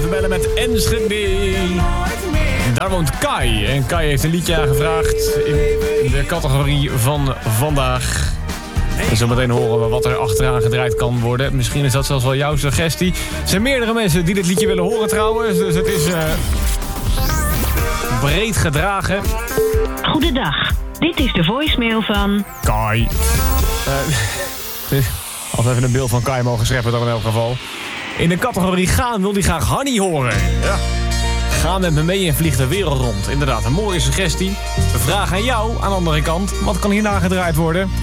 blijven bellen met Enschede. Daar woont Kai. En Kai heeft een liedje aangevraagd in de categorie van vandaag. En zo meteen horen we wat er achteraan gedraaid kan worden. Misschien is dat zelfs wel jouw suggestie. Er zijn meerdere mensen die dit liedje willen horen trouwens. Dus het is breed gedragen. Goedendag. Dit is de voicemail van... Kai. Als we even een beeld van Kai mogen scheppen dan in elk geval. In de categorie gaan wil hij graag Hanny horen. Ja. Ga met me mee en vlieg de wereld rond. Inderdaad, een mooie suggestie. De vraag aan jou, aan de andere kant. Wat kan hierna gedraaid worden?